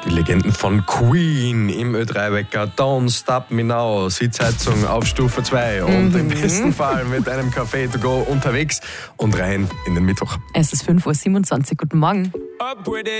Die Legenden von Queen im Ö3-Wecker. Don't Stop Me Now. Sitzheizung auf Stufe 2 und im besten Fall mit einem Café to go unterwegs und rein in den Mittwoch. Es ist 5.27 Uhr. Guten Morgen.